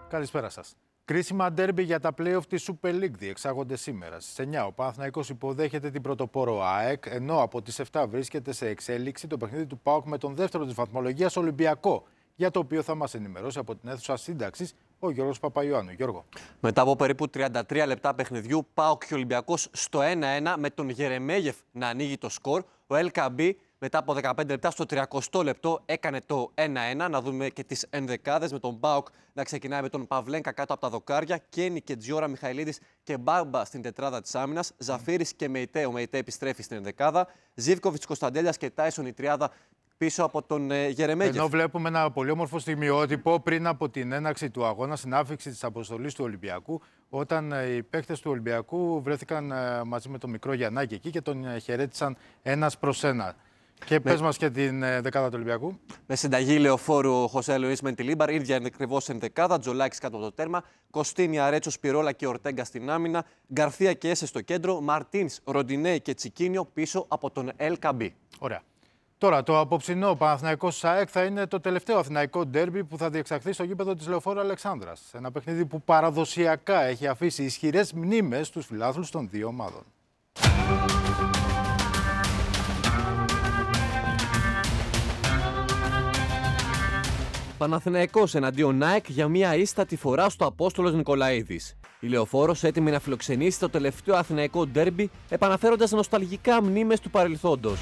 Καλησπέρα σας. Κρίσιμα ντέρμπι για τα play-off της Super League διεξάγονται σήμερα. Στις 9 ο Παναθηναϊκός υποδέχεται την πρωτοπόρο ΑΕΚ, ενώ από τις 7 βρίσκεται σε εξέλιξη το παιχνίδι του ΠΑΟΚ με τον δεύτερο της βαθμολογίας Ολυμπιακό, για το οποίο θα μας ενημερώσει από την αίθουσα σύνταξης ο Γιώργος Παπαϊωάννου. Γιώργο. Μετά από περίπου 33 λεπτά παιχνιδιού, ΠΑΟΚ και Ολυμπιακός στο 1-1 με τον Γερεμέγεφ να ανοίγει το σκορ. Ο Ελκαμπή μετά από 15 λεπτά στο 30 λεπτό έκανε το 1-1. Να δούμε και τις ενδεκάδες με τον ΠΑΟΚ να ξεκινάει με τον Παυλένκα κάτω από τα δοκάρια, Κένι και Τζιόρα Μιχαηλίδης και Μπάμπα στην τετράδα της άμυνας, Ζαφύρης και Μεϊτέ. Ο Μεϊτέ επιστρέφει στην ενδεκάδα, Ζίβκοβιτς, Κωνσταντέλιας και Τάισον η τριάδα πίσω από τον Γερεμέγεφ. Ενώ βλέπουμε ένα πολύ όμορφο στιγμιότυπο πριν από την έναρξη του αγώνα, στην άφηξη της αποστολής του Ολυμπιακού, όταν οι παίκτες του Ολυμπιακού βρέθηκαν μαζί με τον μικρό Γιαννάκη εκεί και τον χαιρέτησαν ένας προς ένα. Και πες μας και την δεκάδα του Ολυμπιακού. Με συνταγή Λεωφόρου Χωσέ Λουίς Μεντιλίμπαρ, ίδια ακριβώς ενδεκάδα, Τζολάκης κάτω από το τέρμα, Κωστίνη, Αρέτσο, Σπυρόλα και Ορτέγκα στην άμυνα, Γκαρθία και Έσε στο κέντρο, Μαρτίνς, Ροντινέη και Τσικίνιο πίσω από τον Ελκαμπή. Ωραία. Τώρα, το απόψινό Παναθηναϊκός ΑΕΚ θα είναι το τελευταίο αθηναϊκό ντέρμπι που θα διεξαχθεί στο γήπεδο της Λεωφόρου Αλεξάνδρας. Ένα παιχνίδι που παραδοσιακά έχει αφήσει ισχυρές μνήμες στους φιλάθλους των δύο ομάδων. Παναθηναϊκός εναντίον ΑΕΚ για μια ίστατη φορά στο Απόστολος Νικολαίδης. Η Λεωφόρος έτοιμη να φιλοξενήσει το τελευταίο αθηναϊκό ντέρμπι, επαναφέροντας νοσταλγικά μνήμες του παρελθόντος.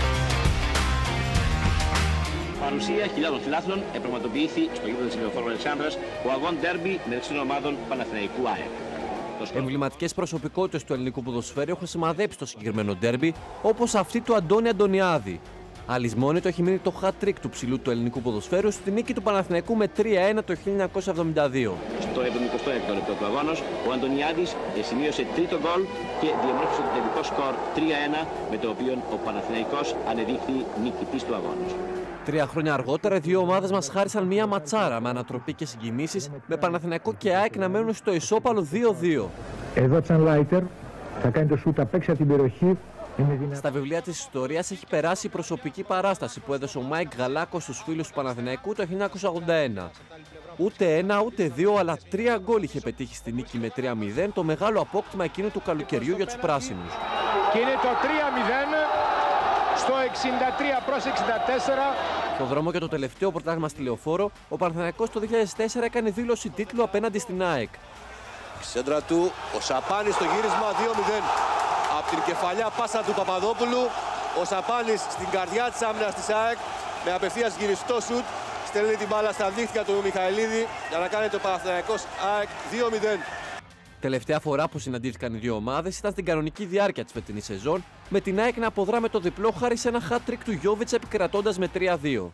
Παρουσία χιλιάδων φιλάθλων επραγματοποιήθη στο γήπεδο της Λεωφόρου Αλεξάνδρας ο αγών ντέρμπι μεταξύ των ομάδων Παναθηναϊκού ΑΕΚ. Εμβληματικές προσωπικότητες του ελληνικού ποδοσφαίρου έχουν σημαδέψει το συγκεκριμένο ντέρμπι, όπως αυτή του Αντώνη Αντωνιάδη. Αλυσμόνητο έχει μείνει το hat-trick του ψηλού του ελληνικού ποδοσφαίρου στη νίκη του Παναθηναϊκού με 3-1 το 1972. Στο 76ο λεπτό του αγώνος, ο Αντωνιάδης σημείωσε τρίτο γκολ και διαμόρφωσε το τελικό σκορ 3-1, με το οποίο ο Παναθηναϊκός ανεδείχθη νικητής του αγώνος. 3 χρόνια αργότερα, οι δύο ομάδες μας χάρισαν μία ματσάρα με ανατροπή και συγκινήσεις, με Παναθηναϊκό και ΑΕΚ να μένουν στο ισόπαλο 2-2. Εδώ Τσανλάιτερ θα κάνει το σούτ απ' έξω από την περιοχή. Στα βιβλία της ιστορίας έχει περάσει η προσωπική παράσταση που έδωσε ο Μάικ Γαλάκος στους φίλους του Παναθηναϊκού το 1981. Ούτε ένα, ούτε δύο, αλλά 3 γκολ είχε πετύχει στη νίκη με 3-0, το μεγάλο απόκτημα εκείνου του καλοκαιριού για τους πράσινους. Και είναι το 3-0 στο 63 προς 64. Στο δρόμο για το τελευταίο πρωτάθλημα στη Λεωφόρο, ο Παναθηναϊκός το 2004 έκανε δήλωση τίτλου απέναντι στην ΑΕΚ. Σέντρα του, ο Σαπάνης στο γύρισμα 2-0. Από την κεφαλιά πάσα του Παπαδόπουλου, ο Σαπάνης στην καρδιά της άμυνας της ΑΕΚ με απευθείας γυριστό σουτ στέλνει την μπάλα στα δίχτυα του Μιχαηλίδη για να κάνει το Παναθηναϊκός ΑΕΚ 2-0. Τελευταία φορά που συναντήθηκαν οι δύο ομάδες ήταν στην κανονική διάρκεια της φετινής σεζόν, με την ΑΕΚ να αποδρά με το διπλό χάρη σε ένα hat-trick του Γιόβιτς επικρατώντας με 3-2.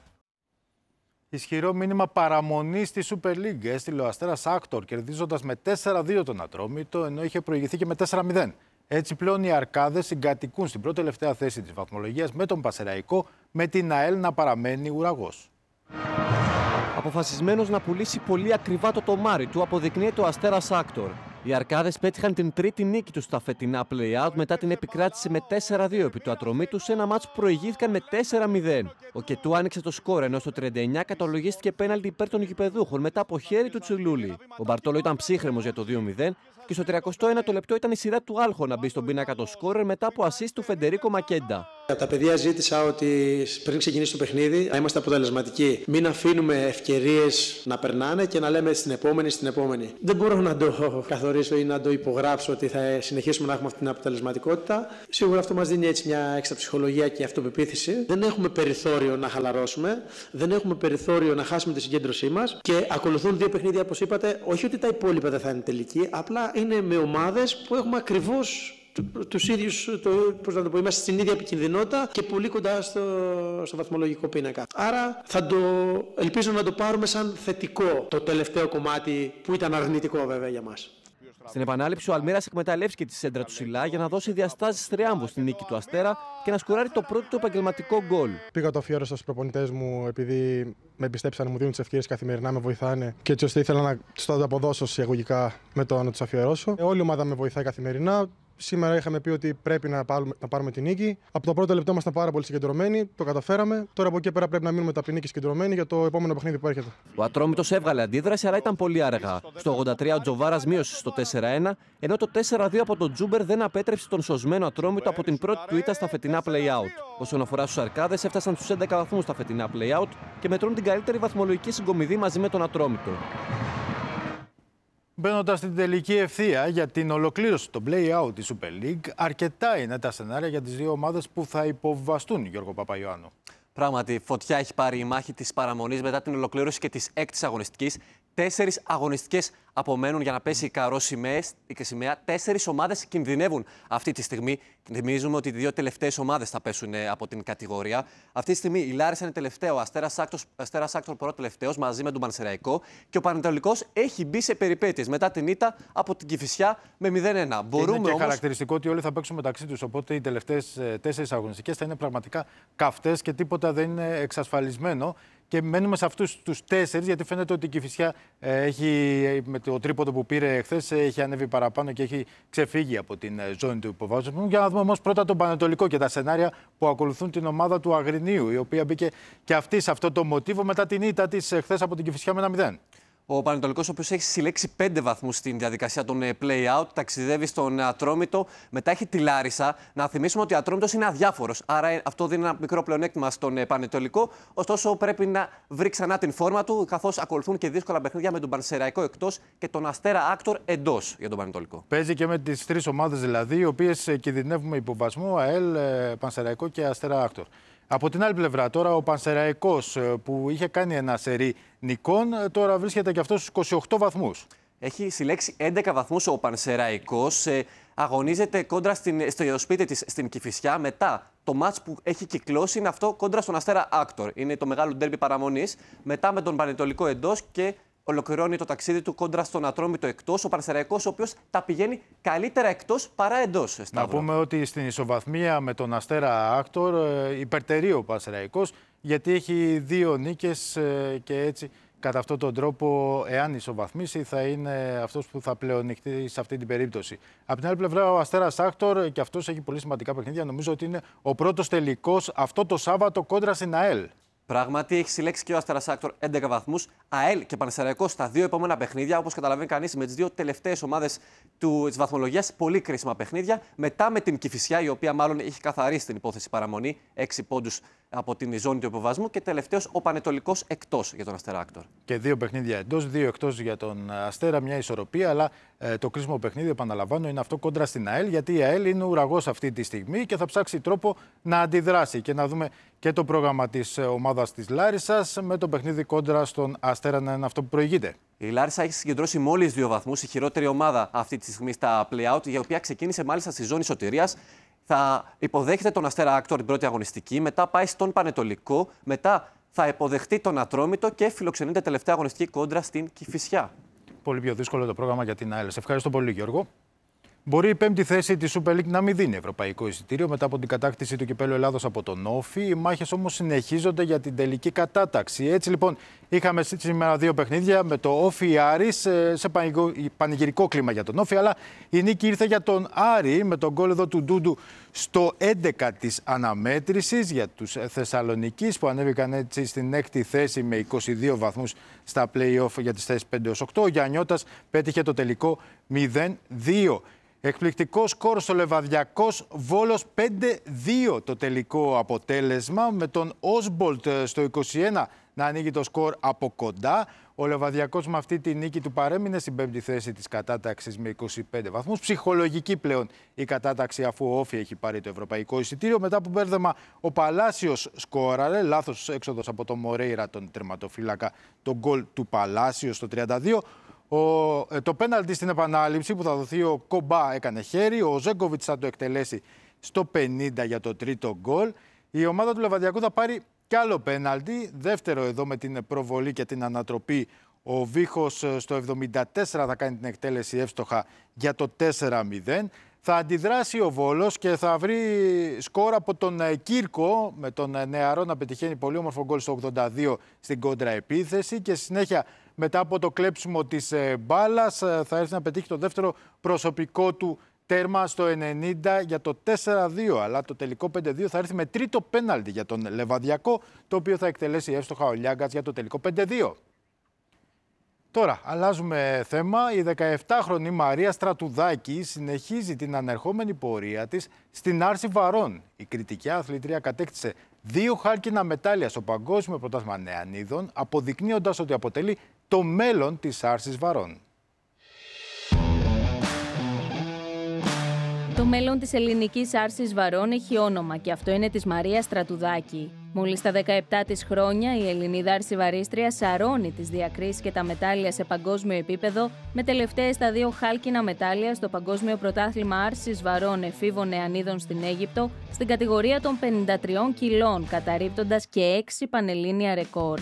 Ισχυρό μήνυμα παραμονή στη Super League έστειλε ο Αστέρας Άκτορ, κερδίζοντας με 4-2 τον Ατρόμητο, ενώ είχε προηγηθεί και με 4-0. Έτσι πλέον οι Αρκάδες συγκατοικούν στην πρώτη τελευταία θέση της βαθμολογίας με τον Πασεραϊκό, με την ΑΕΛ να παραμένει ουραγός. Αποφασισμένος να πουλήσει πολύ ακριβά το τομάρι του, αποδεικνύεται ο Αστέρας Άκτορ. Οι Αρκάδες πέτυχαν την τρίτη νίκη τους στα φετινά play-out μετά την επικράτηση με 4-2 επί του Ατρομήτου σε ένα μάτς που προηγήθηκαν με 4-0. Ο Κετού άνοιξε το σκόρ, ενώ στο 39 καταλογίστηκε πέναλτι υπέρ των γηπεδούχων μετά από χέρι του Τσουλούλη. Ο Μπαρτόλο ήταν ψύχρεμος για το 2-0 και στο 31ο λεπτό ήταν η σειρά του Άλχο να μπει στον πίνακα το σκόρερ μετά από assist του Φεντερίκο Μακέντα. Από τα παιδιά ζήτησα ότι πριν ξεκινήσει το παιχνίδι να είμαστε αποτελεσματικοί. Μην αφήνουμε ευκαιρίες να περνάνε και να λέμε στην επόμενη. Δεν μπορώ να το καθορίσω ή να το υπογράψω ότι θα συνεχίσουμε να έχουμε αυτή την αποτελεσματικότητα. Σίγουρα αυτό μας δίνει έτσι μια έξτρα ψυχολογία και αυτοπεποίθηση. Δεν έχουμε περιθώριο να χαλαρώσουμε, δεν έχουμε περιθώριο να χάσουμε τη συγκέντρωσή μας και ακολουθούν 2 παιχνίδια, όπως είπατε. Όχι ότι τα υπόλοιπα δεν θα είναι τελική, απλά είναι με ομάδες που έχουμε ακριβώς τους ίδιους, πώς να το πω, είμαστε στην ίδια επικινδυνότητα και πολύ κοντά στο βαθμολογικό πίνακα. Άρα ελπίζω να το πάρουμε σαν θετικό το τελευταίο κομμάτι που ήταν αρνητικό βέβαια για μας. Στην επανάληψη, ο Αλμύρας εκμεταλλεύτηκε τη σέντρα του Σιλά για να δώσει διαστάσεις θριάμβου στη νίκη του Αστέρα και να σκοράρει το πρώτο του επαγγελματικό γκολ. Πήγα το αφιέρωσα στους προπονητές μου επειδή με εμπιστέψαν, μου δίνουν τις ευκαιρίες καθημερινά, με βοηθάνε και έτσι ώστε ήθελα να τους το αποδώσω εισαγωγικά με το να τους αφιερώσω. Όλη η ομάδα με βοηθάει καθημερινά. Σήμερα είχαμε πει ότι πρέπει να πάρουμε την νίκη. Από το πρώτο λεπτό ήμασταν πάρα πολύ συγκεντρωμένοι, το καταφέραμε. Τώρα από εκεί πέρα πρέπει να μείνουμε ταπεινοί και συγκεντρωμένοι για το επόμενο παιχνίδι που έρχεται. Ο Ατρόμητος έβγαλε αντίδραση, αλλά ήταν πολύ αργά. Στο 83 ο Τζοβάρας μείωσε στο 4-1, ενώ το 4-2 από τον Τζούμπερ δεν απέτρεψε τον σωσμένο Ατρόμητο από την πρώτη του ήττα στα φετινά play-out. Όσον αφορά στους Αρκάδες, έφτασαν στους 11 βαθμούς στα φετινά play-out και μετρούν την καλύτερη βαθμολογική συγκομιδή μαζί με τον Ατρόμητο. Μπαίνοντας στην τελική ευθεία για την ολοκλήρωση των play-out της Super League, αρκετά είναι τα σενάρια για τις δύο ομάδες που θα υποβαστούν, Γιώργο Παπαϊωάννου. Πράγματι, φωτιά έχει πάρει η μάχη της παραμονής μετά την ολοκλήρωση και της έκτης αγωνιστικής. 4 αγωνιστικές απομένουν για να πέσει η καρό σημαία. 4 ομάδες κινδυνεύουν αυτή τη στιγμή. Θυμίζουμε ότι οι 2 τελευταίες ομάδες θα πέσουν από την κατηγορία. Αυτή τη στιγμή η Λάρισα είναι τελευταίο, ο Αστέρας Άκτορ πρώτο τελευταίος μαζί με τον Πανσεραϊκό. Και ο Πανετολικός έχει μπει σε περιπέτειες μετά την ήττα από την Κηφισιά με 0-1. Είναι και χαρακτηριστικό ότι όλοι θα παίξουν μεταξύ τους. Οπότε οι τελευταίες 4 αγωνιστικές θα είναι πραγματικά καυτές και τίποτα δεν είναι εξασφαλισμένο. Και μένουμε σε αυτούς τους 4, γιατί φαίνεται ότι η Κηφισιά με το τρίποντο που πήρε χθες έχει ανέβει παραπάνω και έχει ξεφύγει από την ζώνη του υποβάσματος. Για να δούμε όμως πρώτα τον Πανετολικό και τα σενάρια που ακολουθούν την ομάδα του Αγρινίου, η οποία μπήκε και αυτή σε αυτό το μοτίβο μετά την ήττα της χθες από την Κηφισιά με 1-0. Ο Πανετολικός, ο οποίος έχει συλλέξει 5 βαθμούς στην διαδικασία των play-out, ταξιδεύει στον Ατρόμητο, μετά έχει τη Λάρισα. Να θυμίσουμε ότι ο Ατρόμητος είναι αδιάφορος, άρα αυτό δίνει ένα μικρό πλεονέκτημα στον Πανετολικό. Ωστόσο, πρέπει να βρει ξανά την φόρμα του, καθώς ακολουθούν και δύσκολα παιχνίδια με τον Πανσεραϊκό εκτός και τον Αστέρα Άκτορ εντός για τον Πανετολικό. Παίζει και με τις 3 ομάδες δηλαδή, οι οποίες κινδυνεύουν με υποβασμό, ΑΕΛ, Πανσεραϊκό και Αστέρα Άκτορ. Από την άλλη πλευρά, τώρα ο Πανσεραϊκός που είχε κάνει ένα σερί νικών, τώρα βρίσκεται και αυτός στους 28 βαθμούς. Έχει συλλέξει 11 βαθμούς ο Πανσεραϊκός. Αγωνίζεται κόντρα στο σπίτι της στην Κηφισιά. Μετά το μάτς που έχει κυκλώσει είναι αυτό κόντρα στον Αστέρα Άκτορ. Είναι το μεγάλο ντέρμπι παραμονής. Μετά με τον Πανετολικό εντός και ολοκληρώνει το ταξίδι του κόντρα στον Ατρόμητο εκτός. Ο Πανσεραϊκός, ο οποίος τα πηγαίνει καλύτερα εκτός παρά εντός. Να πούμε ότι στην ισοβαθμία με τον Αστέρα Άκτορ υπερτερεί ο Πανσεραϊκός, γιατί έχει 2 νίκες και έτσι κατά αυτόν τον τρόπο, εάν ισοβαθμίσει, θα είναι αυτός που θα πλεονεκτεί σε αυτή την περίπτωση. Από την άλλη πλευρά, ο Αστέρας Άκτορ και αυτός έχει πολύ σημαντικά παιχνίδια. Νομίζω ότι είναι ο πρώτος τελικός αυτό το Σάββατο κόντρα στην ΑΕΛ. Πράγματι, έχει συλλέξει και ο Αστέρας Άκτορ 11 βαθμούς. ΑΕΛ και Πανσεραϊκός στα 2 επόμενα παιχνίδια. Όπως καταλαβαίνει κανείς, με τις 2 τελευταίες ομάδες της βαθμολογίας, πολύ κρίσιμα παιχνίδια. Μετά με την Κηφισιά, η οποία μάλλον έχει καθαρίσει την υπόθεση παραμονή, 6 πόντους από την ζώνη του υποβασμού. Και τελευταίος ο Πανετολικός εκτός για τον Αστέρα Άκτορ. Και 2 παιχνίδια εντός, 2 εκτός για τον Αστέρα, μια ισορροπία. Αλλά το κρίσιμο παιχνίδι, επαναλαμβάνω, είναι αυτό κόντρα στην ΑΕΛ, γιατί η ΑΕΛ είναι ουραγός αυτή τη στιγμή και θα ψάξει τρόπο να αντιδράσει. Και να δούμε και το πρόγραμμα της ομάδας της Λάρισσας με το παιχνίδι κόντρα στον Αστέρα να είναι αυτό που προηγείται. Η Λάρισα έχει συγκεντρώσει μόλις 2 βαθμούς, η χειρότερη ομάδα αυτή τη στιγμή στα play-out, η οποία ξεκίνησε μάλιστα στη ζώνη σωτηρίας. Θα υποδέχεται τον Αστέρα Άκτορ την πρώτη αγωνιστική, μετά πάει στον Πανετολικό, μετά θα υποδεχτεί τον Ατρόμητο και φιλοξενείται τελευταία αγωνιστική κόντρα στην Κηφισιά. Πολύ πιο δύσκολο το πρόγραμμα για την ΑΕΛ. Σε ευχαριστώ πολύ, Γιώργο. Μπορεί η 5η θέση της Super League να μην δίνει ευρωπαϊκό εισιτήριο μετά από την κατάκτηση του κυπέλλου Ελλάδος από τον Όφη. Οι μάχες όμως συνεχίζονται για την τελική κατάταξη. Έτσι λοιπόν, είχαμε σήμερα 2 παιχνίδια με το Όφη Άρης σε πανηγυρικό κλίμα για τον Όφη. Αλλά η νίκη ήρθε για τον Άρη με τον γκολ εδώ του Ντούντου στο 11 της αναμέτρησης για τους Θεσσαλονικείς, που ανέβηκαν έτσι στην 6η θέση με 22 βαθμούς στα play-off για τις θέσεις 5-8. Ο Γιαννιώτας πέτυχε το τελικό 0-2. Εκπληκτικό σκορ στο Λεβαδιακός Βόλος 5-2 το τελικό αποτέλεσμα, με τον Όσμπολτ στο 21 να ανοίγει το σκορ από κοντά. Ο Λεβαδιακός με αυτή τη νίκη του παρέμεινε στην 5η θέση της κατάταξης με 25 βαθμούς. Ψυχολογική πλέον η κατάταξη, αφού ο Όφη έχει πάρει το ευρωπαϊκό εισιτήριο. Μετά από μπέρδεμα ο Παλάσιος σκόραρε, λάθος έξοδος από τον Μορέιρα, τον τερματοφύλακα, τον γκολ του Παλάσιο στο 32. Το πέναλτι στην επανάληψη που θα δοθεί ο Κομπά έκανε χέρι. Ο Ζέγκοβιτς θα το εκτελέσει στο 50 για το τρίτο γκολ. Η ομάδα του Λεβαδιακού θα πάρει κι άλλο πέναλτι. Δεύτερο εδώ με την προβολή και την ανατροπή. Ο Βίχος στο 74 θα κάνει την εκτέλεση εύστοχα για το 4-0. Θα αντιδράσει ο Βόλος και θα βρει σκορ από τον Κύρκο, με τον νεαρό να πετυχαίνει πολύ όμορφο γκολ στο 82 στην κόντρα επίθεση, και συνέχεια μετά από το κλέψιμο της μπάλας θα έρθει να πετύχει το δεύτερο προσωπικό του Τέρμα στο 90 για το 4-2, αλλά το τελικό 5-2 θα έρθει με τρίτο πέναλτι για τον Λεβαδιακό, το οποίο θα εκτελέσει εύστοχα ο Λιάγκας για το τελικό 5-2. Τώρα, αλλάζουμε θέμα. Η 17χρονη Μαρία Στρατουδάκη συνεχίζει την ανερχόμενη πορεία της στην άρση βαρών. Η κριτική αθλήτρια κατέκτησε 2 χάλκινα μετάλλια στο Παγκόσμιο Πρωτάθλημα Νεανίδων, αποδεικνύοντας ότι αποτελεί το μέλλον της άρσης βαρών. Το μέλλον της ελληνικής άρσης βαρών έχει όνομα και αυτό είναι της Μαρίας Στρατουδάκη. Μόλις στα 17 της χρόνια, η Ελληνίδα αρσιβαρίστρια σαρώνει τις διακρίσεις και τα μετάλλια σε παγκόσμιο επίπεδο, με τελευταίες τα 2 χάλκινα μετάλλια στο Παγκόσμιο Πρωτάθλημα Άρσης Βαρών Εφήβων Νεανίδων στην Αίγυπτο, στην κατηγορία των 53 κιλών, καταρρίπτοντας και 6 πανελλήνια ρεκόρ.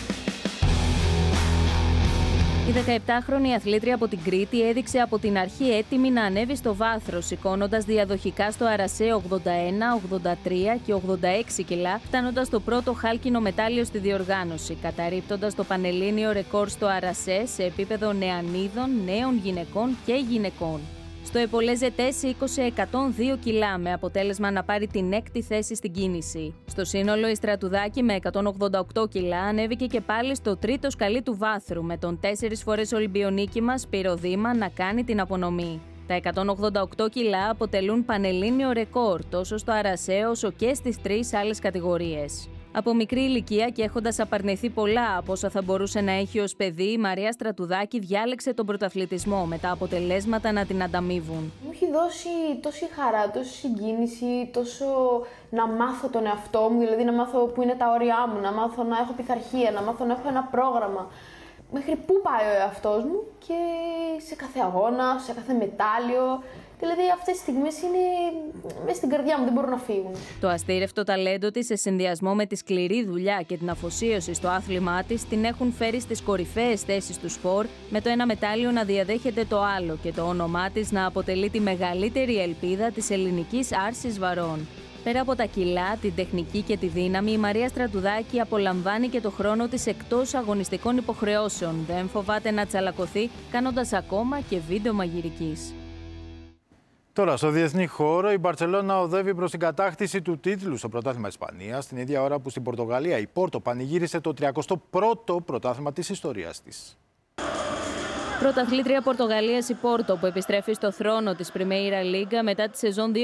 Η 17χρονη αθλήτρια από την Κρήτη έδειξε από την αρχή έτοιμη να ανέβει στο βάθρο, σηκώνοντας διαδοχικά στο αρασέ 81, 83 και 86 κιλά, φτάνοντας το πρώτο χάλκινο μετάλλιο στη διοργάνωση, καταρρίπτοντας το πανελλήνιο ρεκόρ στο αρασέ σε επίπεδο νεανίδων, νέων γυναικών και γυναικών. Στο Επολέζετέ σήκωσε 102 κιλά με αποτέλεσμα να πάρει την 6η θέση στην κίνηση. Στο σύνολο η Στρατουδάκη με 188 κιλά ανέβηκε και πάλι στο τρίτο σκαλί του βάθρου, με τον 4 φορές Ολυμπιονίκη μας Σπύρο Δήμα να κάνει την απονομή. Τα 188 κιλά αποτελούν πανελλήνιο ρεκόρ τόσο στο αρασέ όσο και στις 3 άλλες κατηγορίες. Από μικρή ηλικία και έχοντας απαρνηθεί πολλά από όσα θα μπορούσε να έχει ως παιδί, η Μαρία Στρατουδάκη διάλεξε τον πρωταθλητισμό με τα αποτελέσματα να την ανταμείβουν. Μου έχει δώσει τόση χαρά, τόση συγκίνηση, τόσο να μάθω τον εαυτό μου, δηλαδή να μάθω που είναι τα όρια μου, να μάθω να έχω πειθαρχία, να μάθω να έχω ένα πρόγραμμα. Μέχρι πού πάει ο εαυτός μου και σε κάθε αγώνα, σε κάθε μετάλλιο. Δηλαδή αυτές τις στιγμές είναι μέσα στην καρδιά μου, δεν μπορούν να φύγουν. Το αστήρευτο ταλέντο της σε συνδυασμό με τη σκληρή δουλειά και την αφοσίωση στο άθλημά της την έχουν φέρει στις κορυφαίες θέσεις του σπορ, με το ένα μετάλλιο να διαδέχεται το άλλο και το όνομά της να αποτελεί τη μεγαλύτερη ελπίδα της ελληνικής άρσης βαρών. Πέρα από τα κιλά, την τεχνική και τη δύναμη, η Μαρία Στρατουδάκη απολαμβάνει και το χρόνο της εκτός αγωνιστικών υποχρεώσεων. Δεν φοβάται να τσαλακωθεί, κάνοντας ακόμα και βίντεο μαγειρικής. Τώρα, στο διεθνή χώρο, η Μπαρτσελόνα οδεύει προς την κατάκτηση του τίτλου στο πρωτάθλημα Ισπανίας, την ίδια ώρα που στην Πορτογαλία η Πόρτο πανηγύρισε το 31ο πρωτάθλημα της ιστορίας της. Πρωταθλήτρια Πορτογαλίας η Πόρτο, που επιστρέφει στο θρόνο της Primeira Liga μετά τη σεζόν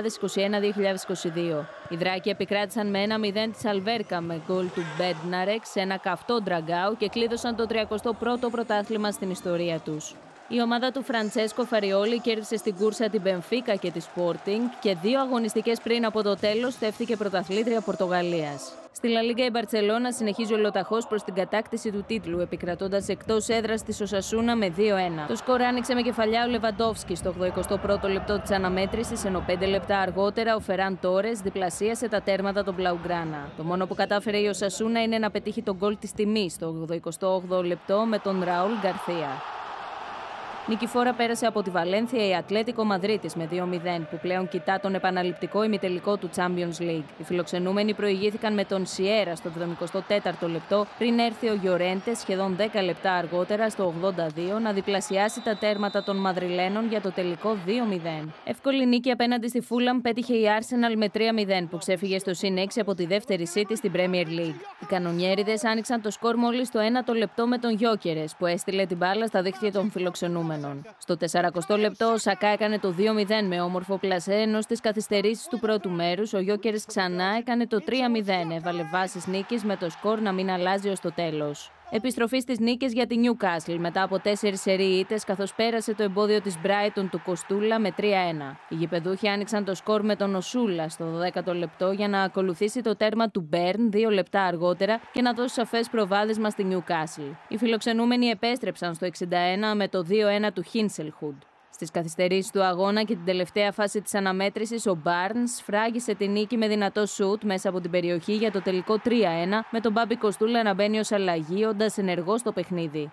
2021-2022. Οι Δράκοι επικράτησαν με 1-0 της Αλβέρκα με γκολ του Μπέντναρεκ σε ένα καυτό ντραγκάου και κλείδωσαν το 31ο πρωτάθλημα στην ιστορία τους. Η ομάδα του Φραντσέσκο Φαριόλι κέρδισε στην κούρσα την Μπενφίκα και τη Sporting και 2 αγωνιστικές πριν από το τέλος στέφθηκε πρωταθλήτρια Πορτογαλίας. Στη Λα Λίγκα η Μπαρτσελόνα συνεχίζει ολοταχώς προς την κατάκτηση του τίτλου, επικρατώντας εκτός έδρας της Οσασούνα με 2-1. Το σκορ άνοιξε με κεφαλιά ο Λεβαντόφσκι στο 81ο λεπτό της αναμέτρησης, ενώ 5 λεπτά αργότερα ο Φεράν Τόρες διπλασίασε τα τέρματα των Μπλαουγκράνα. Το μόνο που κατάφερε η Οσασούνα είναι να πετύχει τον γκολ της τιμής στο 88ο λεπτό με τον Ραούλ Γκαρθία. Νικηφόρα πέρασε από τη Βαλένθια η Ατλέτικο Μαδρίτης με 2-0, που πλέον κοιτά τον επαναληπτικό ημιτελικό του Champions League. Οι φιλοξενούμενοι προηγήθηκαν με τον Σιέρα στο 74ο λεπτό, πριν έρθει ο Γιορέντε σχεδόν 10 λεπτά αργότερα στο 82 να διπλασιάσει τα τέρματα των Μαδριλένων για το τελικό 2-0. Εύκολη νίκη απέναντι στη Φούλαμ πέτυχε η Arsenal με 3-0, που ξέφυγε στο +6 από τη δεύτερη City στην Premier League. Οι κανονιέριδες άνοιξαν το σκορ μόλις στο 1ο λεπτό με τον Γιόκερες, που έστειλε την μπάλα στα δίχτυα των φιλοξενούμενων. Στο 40ο λεπτό, ο Σακά έκανε το 2-0 με όμορφο πλασέ, ενώ στις καθυστερήσεις του πρώτου μέρους ο Γιόκερες ξανά έκανε το 3-0. Έβαλε βάσεις νίκης με το σκορ να μην αλλάζει ως το τέλος. Επιστροφή στις νίκες για τη Newcastle μετά από 4 σερί ήττες, καθώς πέρασε το εμπόδιο της Brighton του Κοστούλα με 3-1. Οι γηπεδούχοι άνοιξαν το σκορ με τον Οσούλα στο 12ο λεπτό για να ακολουθήσει το τέρμα του Μπέρν 2 λεπτά αργότερα και να δώσει σαφές προβάδισμα στη Newcastle. Οι φιλοξενούμενοι επέστρεψαν στο 61 με το 2-1 του Χίνσελχουντ. Στις καθυστερήσεις του αγώνα και την τελευταία φάση της αναμέτρησης, ο Μπάρνς φράγισε τη νίκη με δυνατό σουτ μέσα από την περιοχή για το τελικό 3-1, με τον Μπάμπη Κοστούλα να μπαίνει ως αλλαγή, όντας ενεργός στο παιχνίδι.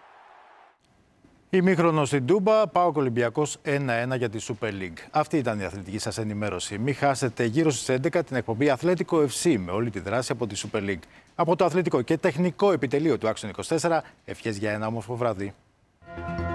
Ημίχρονο στην Τούμπα, ΠΑΟΚ Ολυμπιακός 1-1 για τη Super League. Αυτή ήταν η αθλητική σας ενημέρωση. Μην χάσετε γύρω στις 11 την εκπομπή Αθλέτικο FC με όλη τη δράση από τη Super League. Από το αθλητικό και τεχνικό επιτελείο του Άξιον 24, ευχές για ένα όμορφο βράδυ.